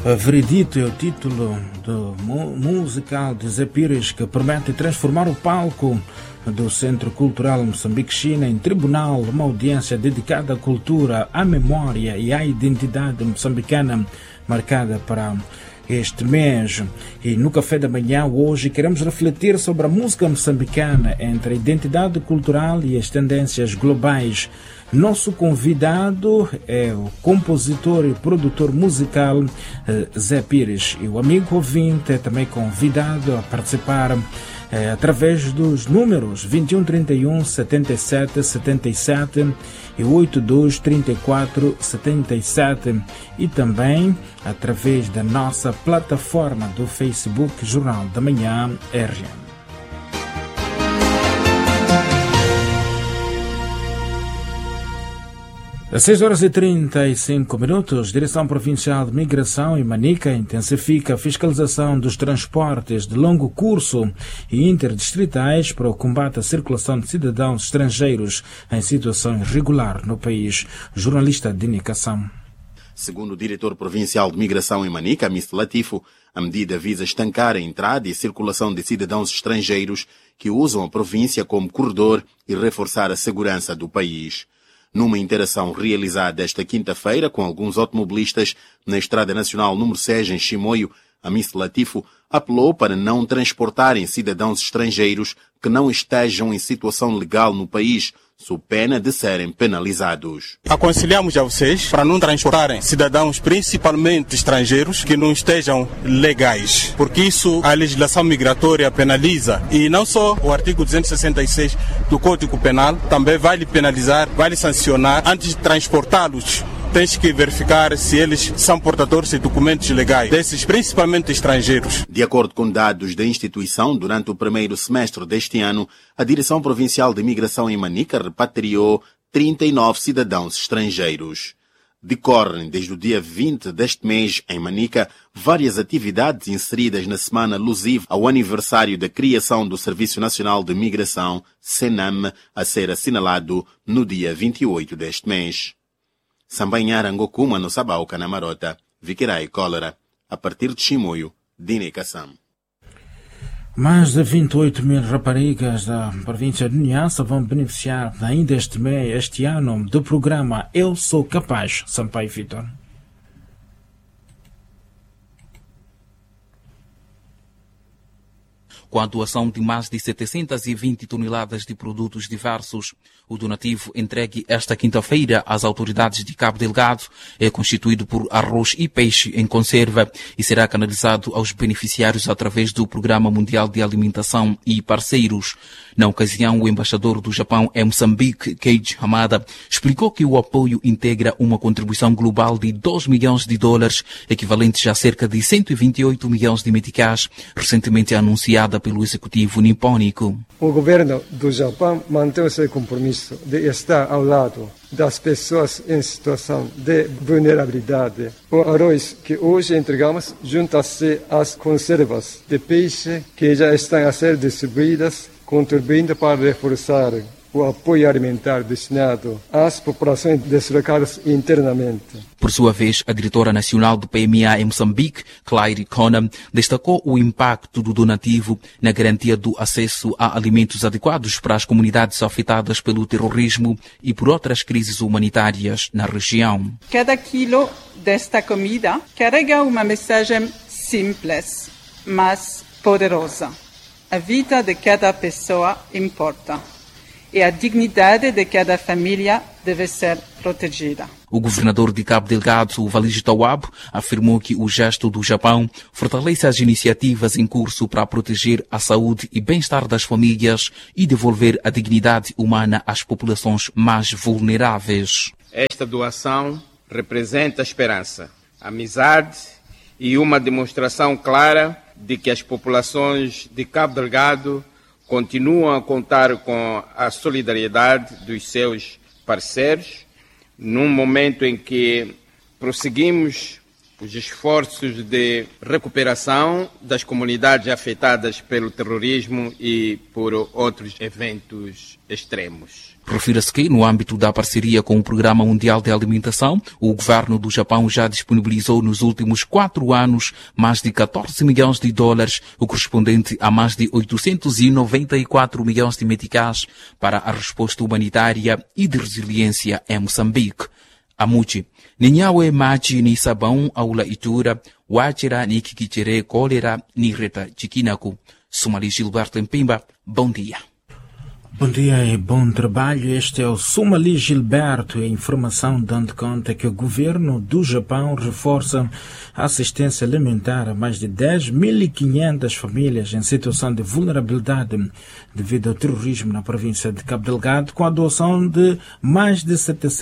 Veredito é o título do musical de Zé Pires, que promete transformar o palco do Centro Cultural Moçambique-China em tribunal, uma audiência dedicada à cultura, à memória e à identidade moçambicana, marcada para este mês. E no Café da Manhã hoje queremos refletir sobre a música moçambicana entre a identidade cultural e as tendências globais. Nosso convidado é o compositor e produtor musical Zé Pires, e o amigo ouvinte é também convidado a participar através dos números 21 31 77 77 e 82 34 77 e também através da nossa plataforma do Facebook Jornal da Manhã RN. Às 6h35, Direção Provincial de Migração em Manica intensifica a fiscalização dos transportes de longo curso e interdistritais para o combate à circulação de cidadãos estrangeiros em situação irregular no país. Jornalista Dini Kassam. Segundo o diretor provincial de Migração em Manica, Mr. Latifo, a medida visa estancar a entrada e circulação de cidadãos estrangeiros que usam a província como corredor e reforçar a segurança do país. Numa interação realizada esta quinta-feira com alguns automobilistas na Estrada Nacional número 6 em Chimoio, a Miss Latifo apelou para não transportarem cidadãos estrangeiros que não estejam em situação legal no país, sob pena de serem penalizados. Aconselhamos a vocês para não transportarem cidadãos, principalmente estrangeiros, que não estejam legais, porque isso a legislação migratória penaliza. E não só o artigo 266 do Código Penal, também vai lhe penalizar, vai lhe sancionar. Antes de transportá-los, tens que verificar se eles são portadores de documentos legais, desses principalmente estrangeiros. De acordo com dados da instituição, durante o primeiro semestre deste ano, a Direção Provincial de Imigração em Manica repatriou 39 cidadãos estrangeiros. Decorrem desde o dia 20 deste mês, em Manica, várias atividades inseridas na semana alusiva ao aniversário da criação do Serviço Nacional de Migração, SENAM, a ser assinalado no dia 28 deste mês. Sambanhara Ngokuma no Sabauca na Marota, Viquirai Cólera, a partir de Chimoio, Dine Kassam. Mais de 28 mil raparigas da província de Niassa vão beneficiar ainda este ano do programa Eu Sou Capaz, Sampaio Vitor. Com a doação de mais de 720 toneladas de produtos diversos, o donativo entregue esta quinta-feira às autoridades de Cabo Delgado é constituído por arroz e peixe em conserva e será canalizado aos beneficiários através do Programa Mundial de Alimentação e Parceiros. Na ocasião, o embaixador do Japão em Moçambique, Keiji Hamada, explicou que o apoio integra uma contribuição global de $2 milhões, equivalentes a cerca de 128 milhões de meticais, recentemente anunciada pelo executivo nipônico. O governo do Japão mantém o seu compromisso de estar ao lado das pessoas em situação de vulnerabilidade. O arroz que hoje entregamos junta-se às conservas de peixe que já estão a ser distribuídas, contribuindo para reforçar o apoio alimentar destinado às populações deslocadas internamente. Por sua vez, a diretora nacional do PMA em Moçambique, Claire Conham, destacou o impacto do donativo na garantia do acesso a alimentos adequados para as comunidades afetadas pelo terrorismo e por outras crises humanitárias na região. Cada quilo desta comida carrega uma mensagem simples, mas poderosa. A vida de cada pessoa importa. E a dignidade de cada família deve ser protegida. O governador de Cabo Delgado, Walid Tawab, afirmou que o gesto do Japão fortalece as iniciativas em curso para proteger a saúde e bem-estar das famílias e devolver a dignidade humana às populações mais vulneráveis. Esta doação representa esperança, amizade e uma demonstração clara de que as populações de Cabo Delgado continuam a contar com a solidariedade dos seus parceiros, num momento em que prosseguimos os esforços de recuperação das comunidades afetadas pelo terrorismo e por outros eventos extremos. Refira-se que, no âmbito da parceria com o Programa Mundial de Alimentação, o governo do Japão já disponibilizou nos últimos 4 anos mais de 14 milhões de dólares, o correspondente a mais de 894 milhões de meticais, para a resposta humanitária e de resiliência em Moçambique. Amuchi, ninhawe machi ni sabão aula itura, wachira ni kikichere cólera ni reta chiquinaku. Sumali Gilberto Empimba, bom dia. Bom dia e bom trabalho. Este é o Sumali Gilberto, a informação dando conta que o governo do Japão reforça a assistência alimentar a mais de 10.500 famílias em situação de vulnerabilidade devido ao terrorismo na província de Cabo Delgado, com a doação de mais de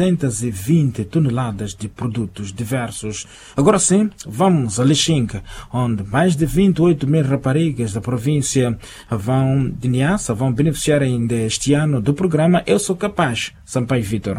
720 toneladas de produtos diversos. Agora sim, vamos a Lixinga, onde mais de 28 mil raparigas da província de Niassa vão beneficiar ainda este ano do programa Eu Sou Capaz. Sampaio Vitor.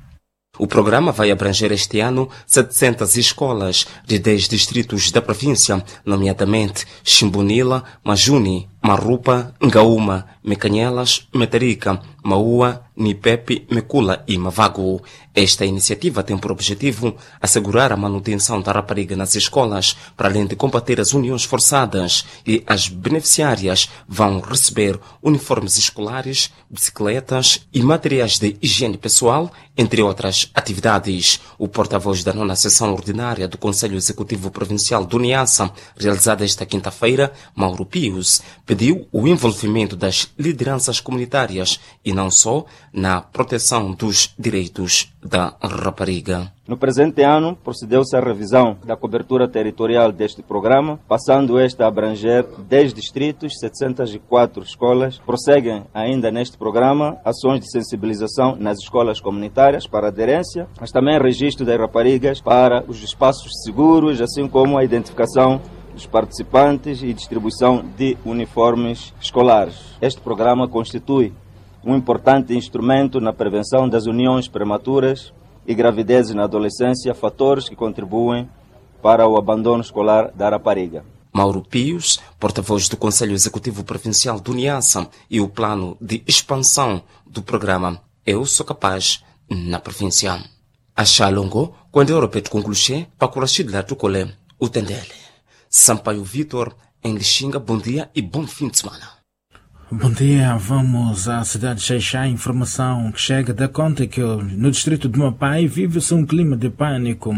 O programa vai abranger este ano 700 escolas de 10 distritos da província, nomeadamente Chimbunila, Majuni, Marupa, Ngaúma, Mecanhelas, Metarica, Maua, Nipepe, Mecula e Mavago. Esta iniciativa tem por objetivo assegurar a manutenção da rapariga nas escolas, para além de combater as uniões forçadas, e as beneficiárias vão receber uniformes escolares, bicicletas e materiais de higiene pessoal, entre outras atividades. O porta-voz da 9ª Sessão Ordinária do Conselho Executivo Provincial do Niassa, realizada esta quinta-feira, Mauro Pius, pediu o envolvimento das lideranças comunitárias e não só na proteção dos direitos da rapariga. No presente ano, procedeu-se à revisão da cobertura territorial deste programa, passando este a abranger 10 distritos, 704 escolas. Prosseguem ainda neste programa ações de sensibilização nas escolas comunitárias para aderência, mas também registro das raparigas para os espaços seguros, assim como a identificação dos participantes e distribuição de uniformes escolares. Este programa constitui um importante instrumento na prevenção das uniões prematuras e gravidezes na adolescência, fatores que contribuem para o abandono escolar da rapariga. Mauro Pius, porta-voz do Conselho Executivo Provincial do Niassa, e o plano de expansão do programa Eu Sou Capaz na província. Achalongo, quando eu repito concluir, para corrigir lá Tucolé, o Tendele. Sampaio Vitor, em Lixinga, bom dia e bom fim de semana. Bom dia, vamos à cidade de Xaixá. Informação que chega da conta que no distrito de Mapai vive-se um clima de pânico,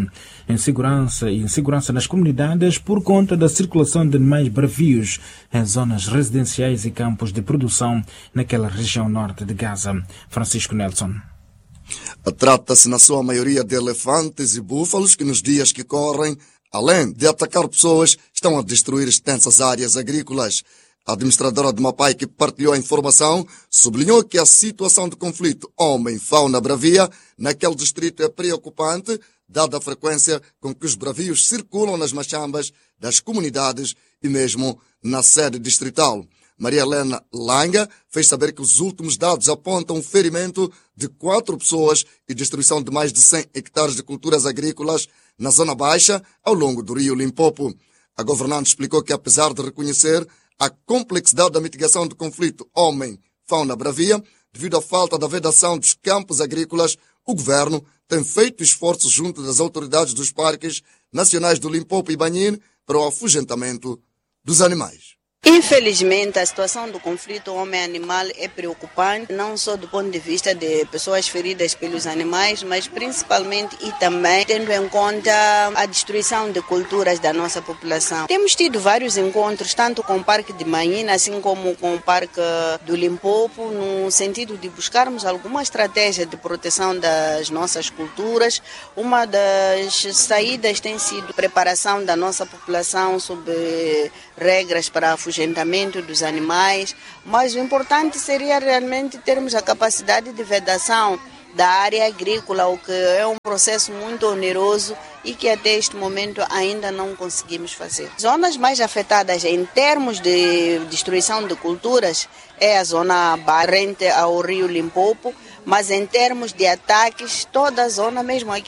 insegurança nas comunidades por conta da circulação de animais bravios em zonas residenciais e campos de produção naquela região norte de Gaza. Francisco Nelson. Trata-se na sua maioria de elefantes e búfalos que nos dias que correm, além de atacar pessoas, estão a destruir extensas áreas agrícolas. A administradora de Mapai, que partilhou a informação, sublinhou que a situação de conflito homem-fauna bravia naquele distrito é preocupante, dada a frequência com que os bravios circulam nas machambas das comunidades e mesmo na sede distrital. Maria Helena Langa fez saber que os últimos dados apontam o ferimento de 4 pessoas e destruição de mais de 100 hectares de culturas agrícolas na zona baixa, ao longo do rio Limpopo. A governante explicou que, apesar de reconhecer a complexidade da mitigação do conflito homem-fauna bravia, devido à falta da vedação dos campos agrícolas, o governo tem feito esforços junto das autoridades dos parques nacionais do Limpopo e Banhin para o afugentamento dos animais. Infelizmente, a situação do conflito homem-animal é preocupante, não só do ponto de vista de pessoas feridas pelos animais, mas principalmente e também tendo em conta a destruição de culturas da nossa população. Temos tido vários encontros, tanto com o Parque de Manhina, assim como com o Parque do Limpopo, no sentido de buscarmos alguma estratégia de proteção das nossas culturas. Uma das saídas tem sido a preparação da nossa população sobre regras para afugentamento dos animais, mas o importante seria realmente termos a capacidade de vedação da área agrícola, o que é um processo muito oneroso e que até este momento ainda não conseguimos fazer. Zonas mais afetadas em termos de destruição de culturas é a zona barrente ao rio Limpopo, mas em termos de ataques, toda a zona, mesmo aqui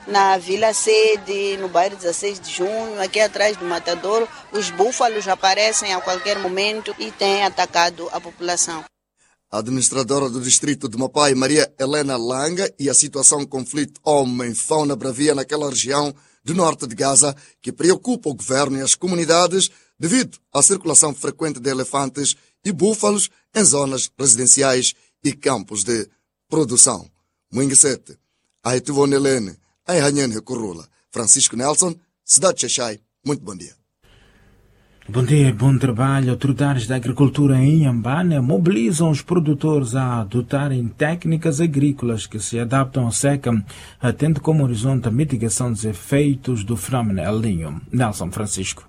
na Vila Sede, no bairro 16 de Junho, aqui atrás do Matadouro. Os búfalos aparecem a qualquer momento e têm atacado a população. A administradora do distrito de Mapai, Maria Helena Langa, e a situação conflito homem-fauna bravia naquela região do norte de Gaza, que preocupa o governo e as comunidades devido à circulação frequente de elefantes e búfalos em zonas residenciais e campos de produção. Muinguesete, Aituvonelene, Aihanhen Curula, Francisco Nelson, Cidade de Xaxai. Muito bom dia. Bom dia, bom trabalho. Autoridades da agricultura em Inhambane mobilizam os produtores a adotarem técnicas agrícolas que se adaptam à seca, tendo como horizonte a mitigação dos efeitos do fenômeno El Niño. Nelson Francisco.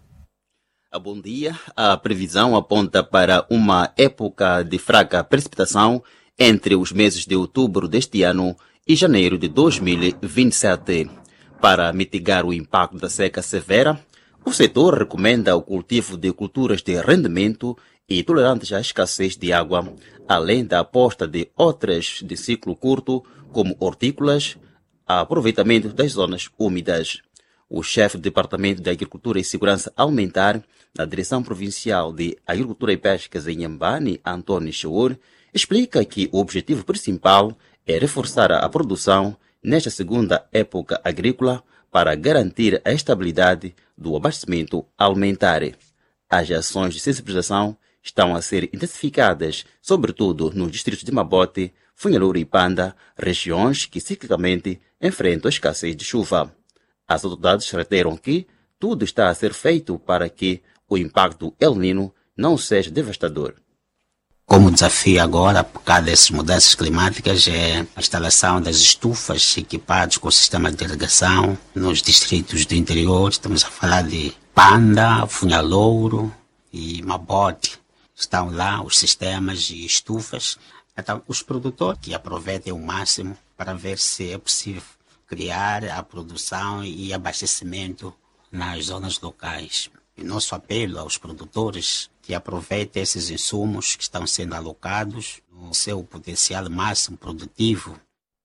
Bom dia. A previsão aponta para uma época de fraca precipitação entre os meses de outubro deste ano e janeiro de 2027. Para mitigar o impacto da seca severa, o setor recomenda o cultivo de culturas de rendimento e tolerantes à escassez de água, além da aposta de outras de ciclo curto, como hortícolas, aproveitamento das zonas úmidas. O chefe do Departamento de Agricultura e Segurança Alimentar na Direção Provincial de Agricultura e Pescas em Inhambane, Antônio Cheur, explica que o objetivo principal é reforçar a produção nesta segunda época agrícola para garantir a estabilidade do abastecimento alimentar. As ações de sensibilização estão a ser intensificadas, sobretudo nos distritos de Mabote, Funhalura e Panda, regiões que ciclicamente enfrentam a escassez de chuva. As autoridades reiteram que tudo está a ser feito para que o impacto do El Niño não seja devastador. Como desafio agora, por causa dessas mudanças climáticas, é a instalação das estufas equipadas com o sistema de irrigação nos distritos do interior. Estamos a falar de Panda, Funhalouro e Mabote. Estão lá os sistemas e estufas. Então, os produtores que aproveitem o máximo para ver se é possível criar a produção e abastecimento nas zonas locais. E nosso apelo aos produtores que aproveitem esses insumos que estão sendo alocados no seu potencial máximo produtivo.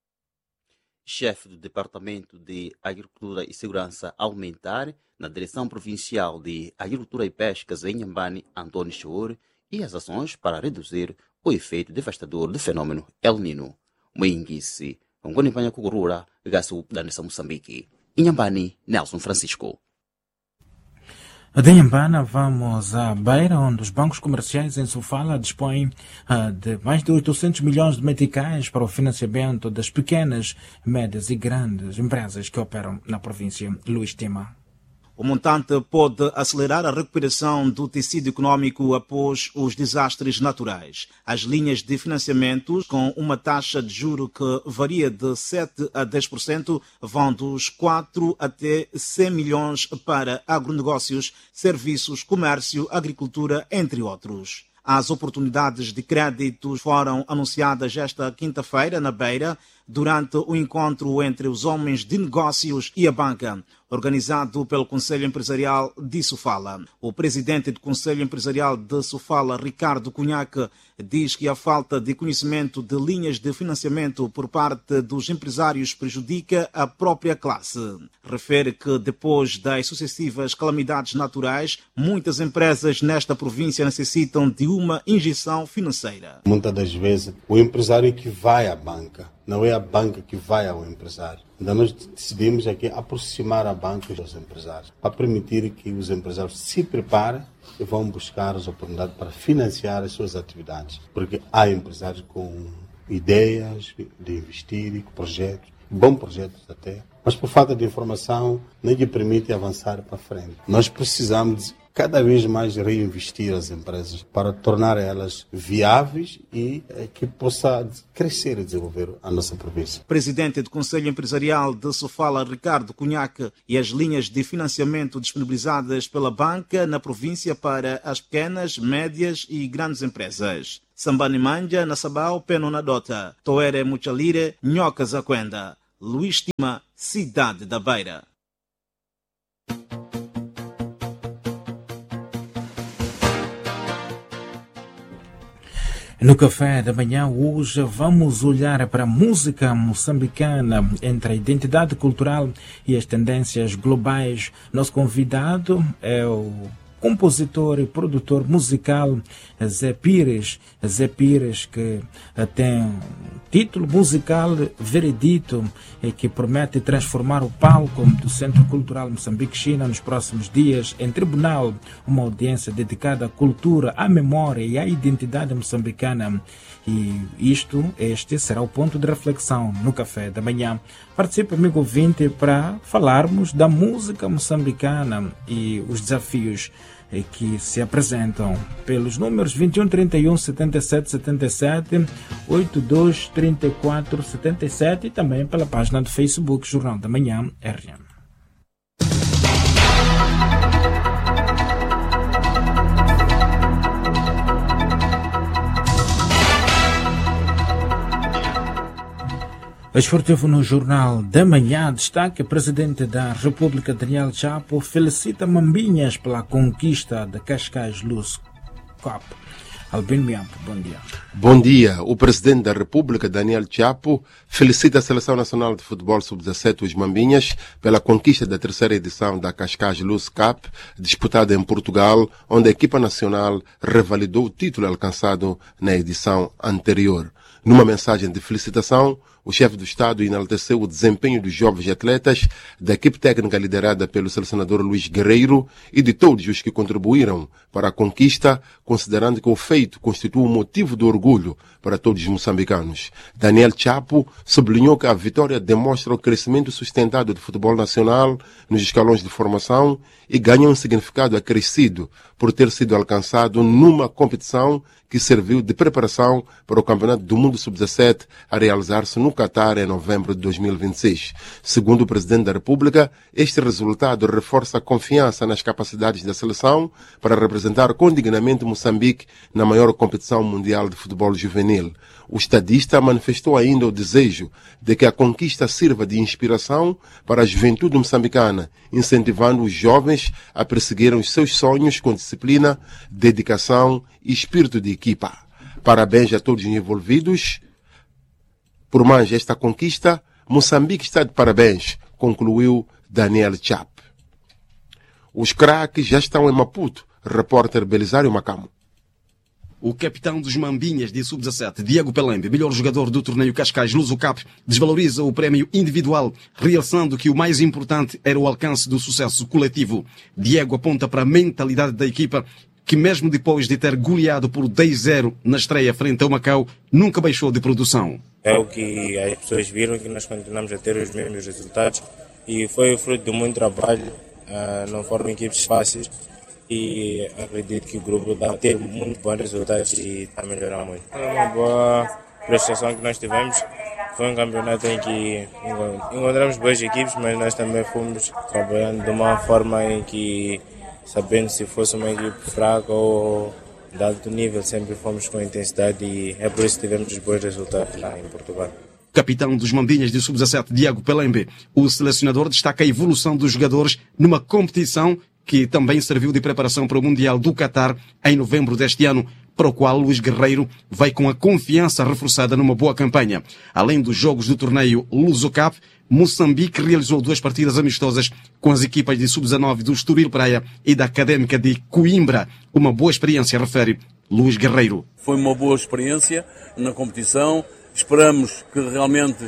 Chefe do Departamento de Agricultura e Segurança Alimentar na Direção Provincial de Agricultura e Pescas em Inhambane, Antônio Cheur, e as ações para reduzir o efeito devastador do fenômeno El Niño. Moinguice, Congonimpanha Kugurura, Gasu da Nação Moçambique. Inhambane, Nelson Francisco. De Inhambane, vamos à Beira, onde os bancos comerciais em Sofala dispõem de mais de 800 milhões de meticais para o financiamento das pequenas, médias e grandes empresas que operam na província. Luís Tima. O montante pode acelerar a recuperação do tecido econômico após os desastres naturais. As linhas de financiamento, com uma taxa de juro que varia de 7% a 10%, vão dos 4 até 100 milhões para agronegócios, serviços, comércio, agricultura, entre outros. As oportunidades de crédito foram anunciadas esta quinta-feira na Beira, durante o encontro entre os homens de negócios e a banca, organizado pelo Conselho Empresarial de Sofala. O presidente do Conselho Empresarial de Sofala, Ricardo Cunhaque, diz que a falta de conhecimento de linhas de financiamento por parte dos empresários prejudica a própria classe. Refere que depois das sucessivas calamidades naturais, muitas empresas nesta província necessitam de uma injeção financeira. Muitas das vezes o empresário que vai à banca, não é a banca que vai ao empresário. Então nós decidimos aqui aproximar a banca dos empresários, para permitir que os empresários se preparem e vão buscar as oportunidades para financiar as suas atividades. Porque há empresários com ideias de investir, projetos, bons projetos até, mas por falta de informação não lhe permite avançar para frente. Nós precisamos cada vez mais reinvestir as empresas para tornar elas viáveis e que possa crescer e desenvolver a nossa província. Presidente do Conselho Empresarial de Sofala, Ricardo Cunhaque, e as linhas de financiamento disponibilizadas pela banca na província para as pequenas, médias e grandes empresas. Sambani Manja, Nassabao, Peno Nadota, Toere Muchalire, Nhoca Zaquenda. Luís Tima, Cidade da Beira. No café da manhã hoje vamos olhar para a música moçambicana entre a identidade cultural e as tendências globais. Nosso convidado é o compositor e produtor musical Zé Pires, que tem título musical Veredito e que promete transformar o palco do Centro Cultural Moçambique-China nos próximos dias em tribunal, uma audiência dedicada à cultura, à memória e à identidade moçambicana. E este será o ponto de reflexão no café da manhã. Participe, amigo ouvinte, para falarmos da música moçambicana e os desafios que se apresentam pelos números 21 31 77 77 82 34 77 e também pela página do Facebook Jornal da Manhã RM. Esportivo no Jornal da Manhã destaca: o presidente da República, Daniel Chapo, felicita Mambinhas pela conquista da Cascais Luz Cup. Albino Miampo, bom dia. Bom dia. O presidente da República, Daniel Chapo, felicita a Seleção Nacional de Futebol Sub-17, os Mambinhas, pela conquista da terceira edição da Cascais Luz Cup, disputada em Portugal, onde a equipa nacional revalidou o título alcançado na edição anterior. Numa mensagem de felicitação, o chefe do Estado enalteceu o desempenho dos jovens atletas, da equipe técnica liderada pelo selecionador Luís Guerreiro e de todos os que contribuíram para a conquista, considerando que o feito constitui um motivo de orgulho para todos os moçambicanos. Daniel Chapo sublinhou que a vitória demonstra o crescimento sustentado do futebol nacional nos escalões de formação e ganha um significado acrescido por ter sido alcançado numa competição que serviu de preparação para o Campeonato do Mundo Sub-17 a realizar-se no Catar em novembro de 2026. Segundo o Presidente da República, este resultado reforça a confiança nas capacidades da seleção para representar com dignamente Moçambique na maior competição mundial de futebol juvenil. O estadista manifestou ainda o desejo de que a conquista sirva de inspiração para a juventude moçambicana, incentivando os jovens a perseguirem os seus sonhos com disciplina, dedicação e espírito de equipa. Parabéns a todos os envolvidos. Por mais esta conquista, Moçambique está de parabéns, concluiu Daniel Chapo. Os craques já estão em Maputo, repórter Belisário Macamo. O capitão dos Mambinhas de Sub-17, Diego Pelembe, melhor jogador do torneio Cascais Luso Cup, desvaloriza o prémio individual, realçando que o mais importante era o alcance do sucesso coletivo. Diego aponta para a mentalidade da equipa, que mesmo depois de ter goleado por 10-0 na estreia frente ao Macau, nunca baixou de produção. É o que as pessoas viram, que nós continuamos a ter os mesmos resultados e foi fruto de muito trabalho, não foram equipes fáceis. E acredito que o grupo está a ter muito bons resultados e está a melhorar muito. Foi uma boa prestação que nós tivemos. Foi um campeonato em que encontramos boas equipes, mas nós também fomos trabalhando de uma forma em que, sabendo se fosse uma equipe fraca ou de alto nível, sempre fomos com intensidade e é por isso que tivemos os bons resultados lá em Portugal. Capitão dos Mambinhas de Sub-17, Diego Pelembe, o selecionador destaca a evolução dos jogadores numa competição que também serviu de preparação para o Mundial do Catar em novembro deste ano, para o qual Luís Guerreiro vai com a confiança reforçada numa boa campanha. Além dos jogos do torneio Luso Cup, Moçambique realizou 2 partidas amistosas com as equipas de Sub-19 do Estoril Praia e da Académica de Coimbra. Uma boa experiência, refere Luís Guerreiro. Foi uma boa experiência na competição. Esperamos que realmente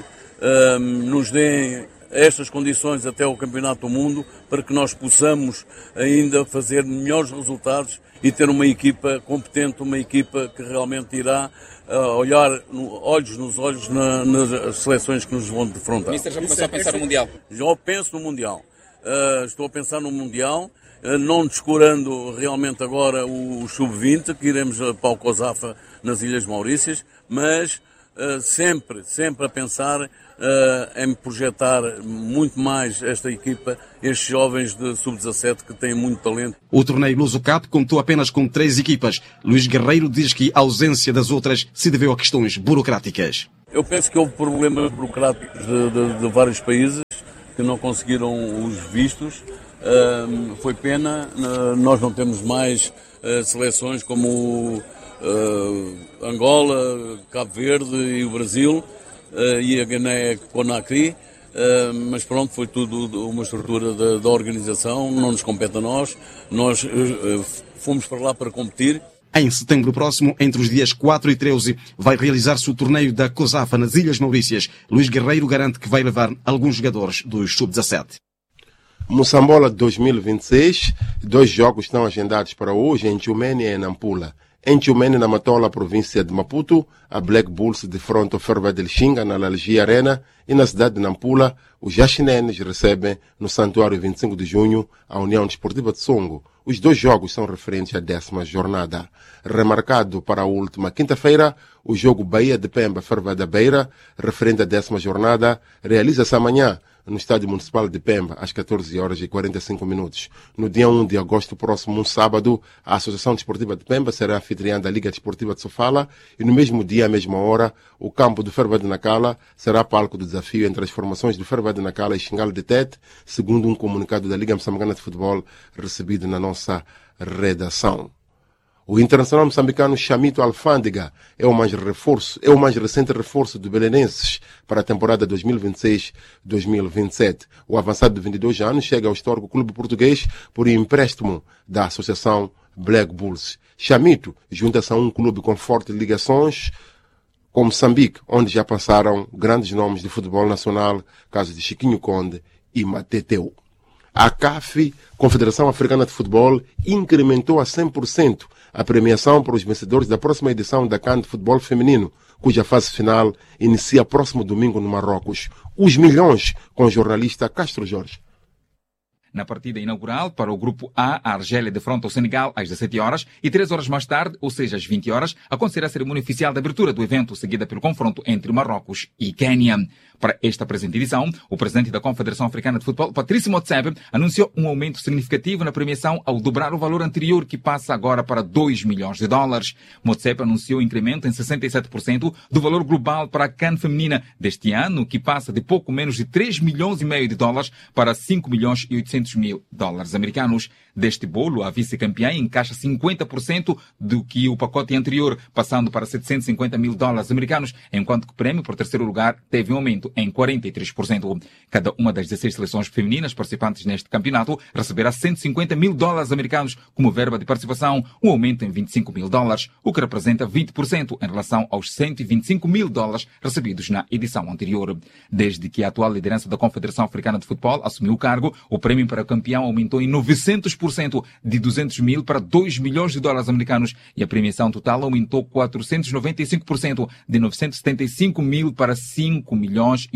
nos deem estas condições até o Campeonato do Mundo para que nós possamos ainda fazer melhores resultados e ter uma equipa competente, uma equipa que realmente irá olhar olhos nos olhos nas seleções que nos vão defrontar. Mister, já começou a pensar no Mundial? Já penso no Mundial. Estou a pensar no Mundial, não descurando realmente agora o Sub-20, que iremos para o COSAFA nas Ilhas Maurícias, mas sempre a pensar em projetar muito mais esta equipa, estes jovens de Sub-17 que têm muito talento. O torneio Luso Cup contou apenas com 3 equipas. Luís Guerreiro diz que a ausência das outras se deveu a questões burocráticas. Eu penso que houve problemas burocráticos de vários países que não conseguiram os vistos. Foi pena, nós não temos mais seleções como Angola, Cabo Verde e o Brasil, e a Guiné-Conakry. Mas pronto, foi tudo uma estrutura da organização, não nos compete a nós. Nós fomos para lá para competir. Em setembro próximo, entre os dias 4 e 13, vai realizar-se o torneio da COSAFA nas Ilhas Maurícias. Luís Guerreiro garante que vai levar alguns jogadores dos Sub-17. Moçambola 2026, 2 jogos estão agendados para hoje em Tchumene e em Nampula. Em Tchumene, na Matola, província de Maputo, a Black Bulls defronta o Ferva del Xinga na Lalgia Arena, e na cidade de Nampula, os Jaxinenes recebem no Santuário 25 de junho a União Desportiva de Songo. Os 2 jogos são referentes à 10ª jornada. Remarcado para a última quinta-feira, o jogo Bahia de Pemba Ferva da Beira, referente à 10ª jornada, realiza-se amanhã no Estádio Municipal de Pemba, às 14h45. No dia 1 de agosto próximo, um sábado, a Associação Desportiva de Pemba será anfitriã da Liga Desportiva de Sofala, e no mesmo dia, à mesma hora, o campo do Ferva de Nacala será palco do desafio entre as formações do Ferva de Nacala e Xingale de Tete, segundo um comunicado da Liga Moçambicana de Futebol recebido na nossa redação. O internacional moçambicano Chamito Alfândega é o mais recente reforço do Belenenses para a temporada 2026-2027. O avançado de 22 anos chega ao histórico clube português por empréstimo da Associação Black Bulls. Chamito junta-se a um clube com fortes ligações com Moçambique, onde já passaram grandes nomes de futebol nacional, caso de Chiquinho Conde e Mateteu. A CAF, Confederação Africana de Futebol, incrementou a 100% a premiação para os vencedores da próxima edição da CAN de Futebol Feminino, cuja fase final inicia próximo domingo no Marrocos. Os milhões com o jornalista Castro Jorge. Na partida inaugural, para o Grupo A, a Argélia defronta o Senegal às 17 horas e 3 horas mais tarde, ou seja, às 20 horas, acontecerá a cerimônia oficial de abertura do evento, seguida pelo confronto entre Marrocos e Quênia. Para esta presente edição, o presidente da Confederação Africana de Futebol, Patrício Motsepe, anunciou um aumento significativo na premiação ao dobrar o valor anterior, que passa agora para $2 milhões. Motsepe anunciou um incremento em 67% do valor global para a CAN feminina deste ano, que passa de pouco menos de $3,5 milhões para $5,8 milhões americanos. Deste bolo, a vice-campeã encaixa 50% do que o pacote anterior, passando para $750 mil americanos, enquanto que o prêmio por terceiro lugar teve um aumento em 43%. Cada uma das 16 seleções femininas participantes neste campeonato receberá $150 mil americanos como verba de participação, um aumento em $25 mil, o que representa 20% em relação aos $125 mil recebidos na edição anterior. Desde que a atual liderança da Confederação Africana de Futebol assumiu o cargo, o prêmio para campeão aumentou em 900%, de $200 mil para $2 milhões americanos, e a premiação total aumentou 495%, de $975 mil para $5,8 milhões.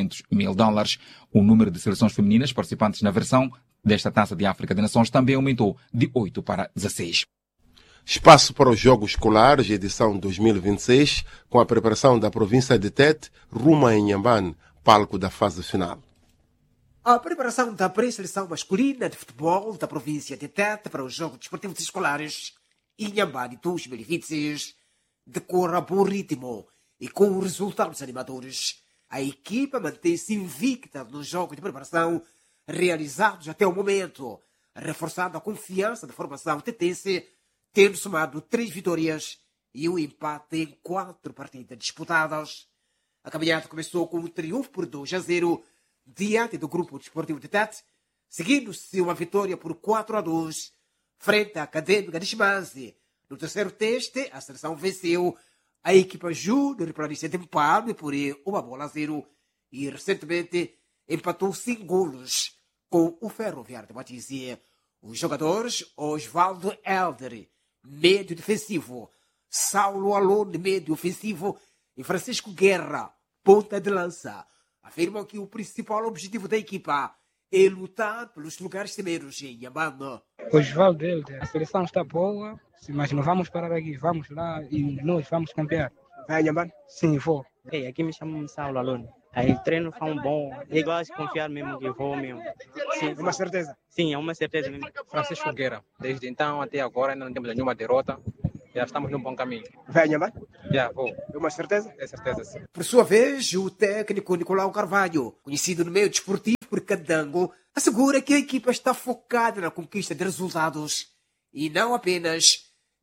O número de seleções femininas participantes na versão desta Taça de África de Nações também aumentou de 8 para 16. Espaço para os Jogos Escolares, edição 2026, com a preparação da província de Tete, rumo a Inhambane, palco da fase final. A preparação da pré-seleção masculina de futebol da província de Tete para os Jogos Desportivos Escolares Inhambane 2026 decorre a bom ritmo e com resultados animadores. A equipa mantém-se invicta nos jogos de preparação realizados até o momento, reforçando a confiança da formação tetense, tendo somado 3 vitórias e um empate em 4 partidas disputadas. A caminhada começou com um triunfo por 2-0 diante do Grupo Desportivo de Tete, seguindo-se uma vitória por 4-2 frente à Académica de Chimanzi. No terceiro teste, a seleção venceu a equipa júnior planície de Mpalme por 1-0 e recentemente empatou 5 golos com o Ferroviário de Matize. Os jogadores Osvaldo Helder, médio defensivo, Saulo Alone, médio ofensivo, e Francisco Guerra, ponta de lança, afirmam que o principal objetivo da equipa é lutar pelos lugares primeiros em Inhambane. Osvaldo Helder, a seleção está boa, mas não vamos parar aqui, vamos lá e nós vamos campear. Vai a Inhambane? Sim, vou. Ei, aqui me chamam Saulo Alone. Aí o treino foi um bom. Eu gosto de confiar mesmo que vou mesmo. Sim, é uma certeza? Sim, é uma certeza mesmo. Francisco Guerra. Desde então até agora ainda não temos nenhuma derrota. Já estamos num bom caminho. Vai a Inhambane? Já, vou. É uma certeza? É certeza, sim. Por sua vez, o técnico Nicolau Carvalho, conhecido no meio desportivo por Cadango, assegura que a equipa está focada na conquista de resultados e não apenas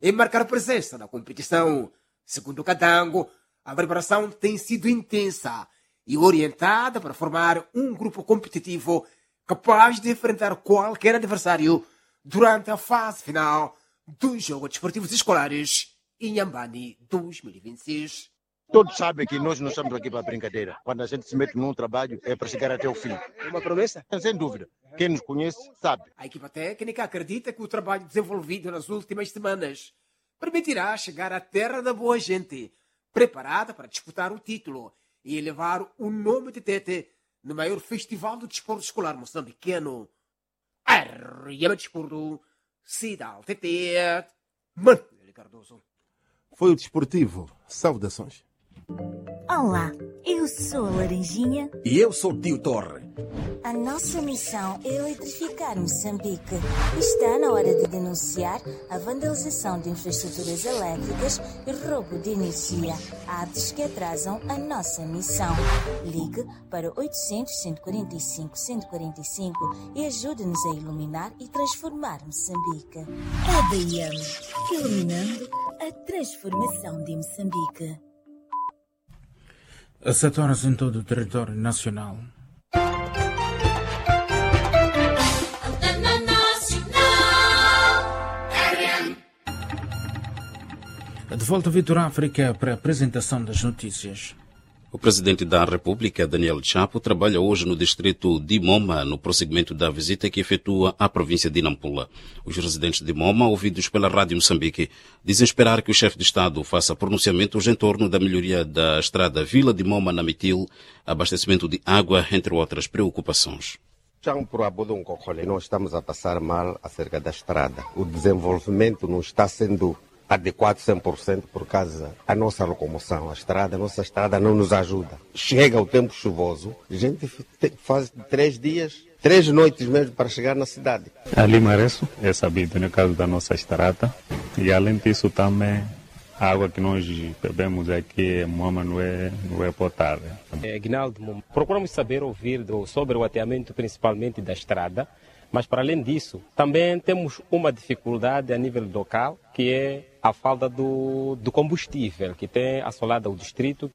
em marcar presença na competição. Segundo o Cadango, a preparação tem sido intensa e orientada para formar um grupo competitivo capaz de enfrentar qualquer adversário durante a fase final dos Jogos Desportivos Escolares Inhambane 2026. Todos sabem que nós não estamos aqui para brincadeira. Quando a gente se mete num trabalho, é para chegar até o fim. Uma promessa? Sem dúvida. Quem nos conhece sabe. A equipa técnica acredita que o trabalho desenvolvido nas últimas semanas permitirá chegar à terra da boa gente, preparada para disputar o título e elevar o nome de Tete no maior festival do desporto escolar moçambicano. Arriba Desporto, Cidade Tete, Manuel Cardoso. Foi o desportivo. Saudações. Olá, eu sou a Laranjinha. E eu sou o Tio Torre. A nossa missão é eletrificar Moçambique. Está na hora de denunciar a vandalização de infraestruturas elétricas e roubo de energia, atos que atrasam a nossa missão. Ligue para 800-145-145 e ajude-nos a iluminar e transformar Moçambique. ADM, iluminando a transformação de Moçambique. A 7 horas em todo o território nacional. De volta a Vitor África para a apresentação das notícias. O presidente da República, Daniel Chapo, trabalha hoje no distrito de Moma, no prosseguimento da visita que efetua à província de Nampula. Os residentes de Moma, ouvidos pela Rádio Moçambique, dizem esperar que o chefe de Estado faça pronunciamentos em torno da melhoria da estrada Vila de Moma-Namitil, abastecimento de água, entre outras preocupações. Nós estamos a passar mal acerca da estrada. O desenvolvimento não está sendo adequado 100% por causa da nossa locomoção. A nossa estrada não nos ajuda. Chega o tempo chuvoso, a gente faz 3 dias, 3 noites mesmo para chegar na cidade. Ali Mareço é sabido no caso da nossa estrada, e além disso também a água que nós bebemos aqui em Moma não é potável. Guinaldo, procuramos ouvir sobre o ateamento principalmente da estrada, mas para além disso também temos uma dificuldade a nível local, que é a falta do combustível que tem assolado o distrito.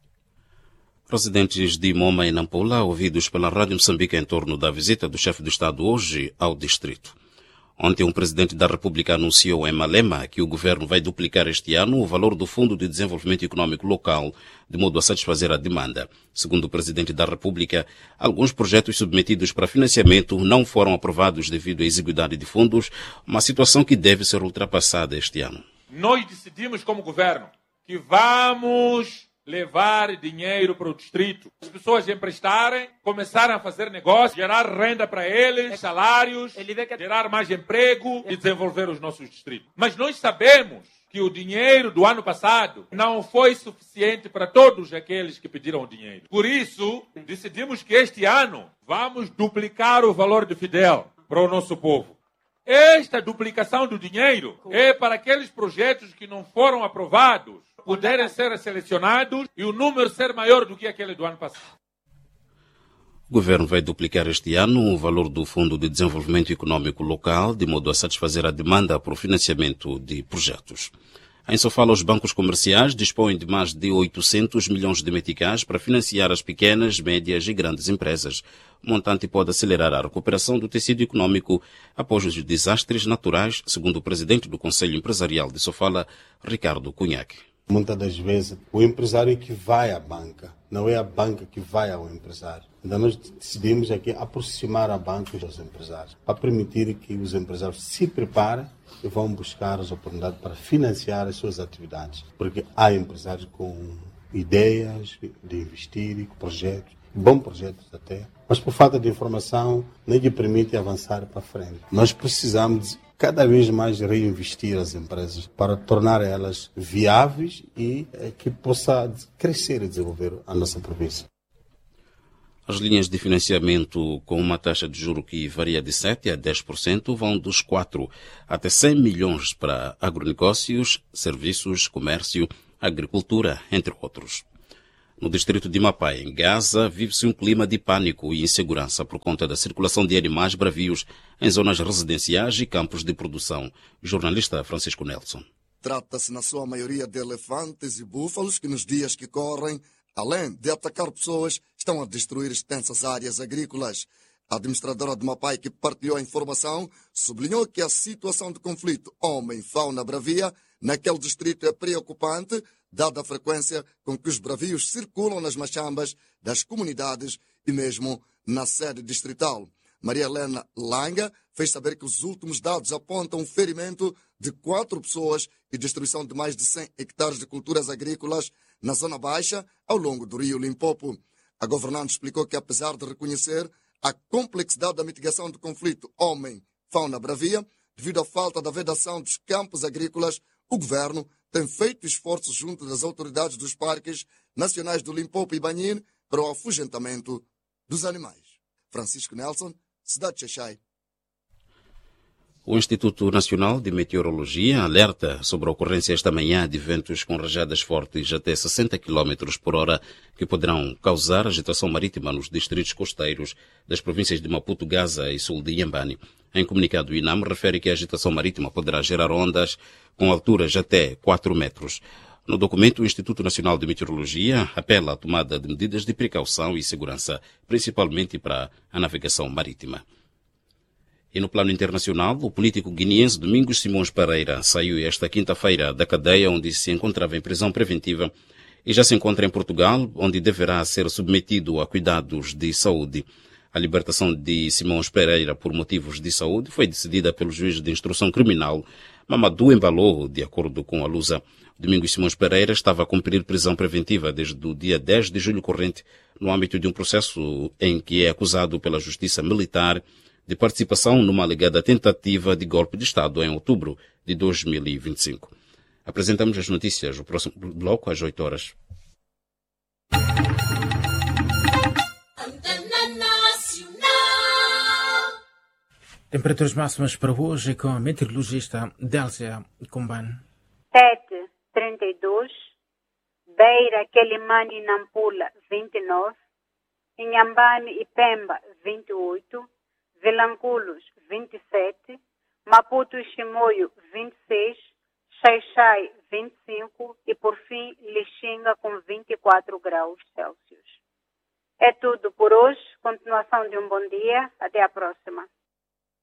Residentes de Moma e Nampula, ouvidos pela Rádio Moçambique em torno da visita do chefe do Estado hoje ao distrito. Ontem, um presidente da República anunciou em Malema que o governo vai duplicar este ano o valor do Fundo de Desenvolvimento Econômico Local, de modo a satisfazer a demanda. Segundo o presidente da República, alguns projetos submetidos para financiamento não foram aprovados devido à exiguidade de fundos, uma situação que deve ser ultrapassada este ano. Nós decidimos como governo que vamos levar dinheiro para o distrito. As pessoas emprestarem, começarem a fazer negócio, gerar renda para eles, salários, gerar mais emprego e desenvolver os nossos distritos. Mas nós sabemos que o dinheiro do ano passado não foi suficiente para todos aqueles que pediram o dinheiro. Por isso, decidimos que este ano vamos duplicar o valor do Fidel para o nosso povo. Esta duplicação do dinheiro é para aqueles projetos que não foram aprovados puderem ser selecionados e o número ser maior do que aquele do ano passado. O governo vai duplicar este ano o valor do Fundo de Desenvolvimento Econômico Local, de modo a satisfazer a demanda para o financiamento de projetos. Em Sofala, os bancos comerciais dispõem de mais de 800 milhões de meticais para financiar as pequenas, médias e grandes empresas. O montante pode acelerar a recuperação do tecido econômico após os desastres naturais, segundo o presidente do Conselho Empresarial de Sofala, Ricardo Cunhaque. Muitas das vezes, o empresário que vai à banca, não é a banca que vai ao empresário. Então, nós decidimos aqui aproximar a banca dos empresários, para permitir que os empresários se preparem e vão buscar as oportunidades para financiar as suas atividades. Porque há empresários com ideias de investir, projetos, bons projetos até, mas por falta de informação nem lhe permite avançar para frente. Nós precisamos cada vez mais reinvestir as empresas para tornar elas viáveis e que possa crescer e desenvolver a nossa província. As linhas de financiamento com uma taxa de juro que varia de 7% a 10% vão dos 4 até 100 milhões para agronegócios, serviços, comércio, agricultura, entre outros. No distrito de Mapai, em Gaza, vive-se um clima de pânico e insegurança por conta da circulação de animais bravios em zonas residenciais e campos de produção. Jornalista Francisco Nelson. Trata-se, na sua maioria, de elefantes e búfalos que, nos dias que correm, além de atacar pessoas, estão a destruir extensas áreas agrícolas. A administradora de Mapai, que partilhou a informação, sublinhou que a situação de conflito homem-fauna-bravia naquele distrito é preocupante, dada a frequência com que os bravios circulam nas machambas das comunidades e mesmo na sede distrital. Maria Helena Langa fez saber que os últimos dados apontam um ferimento de 4 pessoas e destruição de mais de 100 hectares de culturas agrícolas na zona baixa, ao longo do rio Limpopo. A governante explicou que, apesar de reconhecer a complexidade da mitigação do conflito homem-fauna-bravia, devido à falta da vedação dos campos agrícolas, o governo tem feito esforços junto das autoridades dos parques nacionais do Limpopo e Banhin para o afugentamento dos animais. Francisco Nelson, Cidade de Xaixai. O Instituto Nacional de Meteorologia alerta sobre a ocorrência esta manhã de ventos com rajadas fortes até 60 km por hora que poderão causar agitação marítima nos distritos costeiros das províncias de Maputo, Gaza e sul de Inhambane. Em comunicado, o INAM refere que a agitação marítima poderá gerar ondas com alturas até 4 metros. No documento, o Instituto Nacional de Meteorologia apela à tomada de medidas de precaução e segurança, principalmente para a navegação marítima. E no plano internacional, o político guineense Domingos Simões Pereira saiu esta quinta-feira da cadeia onde se encontrava em prisão preventiva e já se encontra em Portugal, onde deverá ser submetido a cuidados de saúde. A libertação de Simões Pereira por motivos de saúde foi decidida pelo juiz de instrução criminal Mamadou Embalo, de acordo com a Lusa. Domingos Simões Pereira estava a cumprir prisão preventiva desde o dia 10 de julho corrente, no âmbito de um processo em que é acusado pela Justiça Militar de participação numa alegada tentativa de golpe de Estado em outubro de 2025. Apresentamos as notícias no próximo bloco às 8 horas. Temperaturas máximas para hoje com a meteorologista Délcia Kumban. Tete, 32. Beira, Quelimane e Nampula, 29. Inhambane e Pemba, 28. Vilanculos, 27. Maputo e Chimoio, 26. Xaixai, 25. E, por fim, Lixinga, com 24 graus Celsius. É tudo por hoje. Continuação de um bom dia. Até a próxima.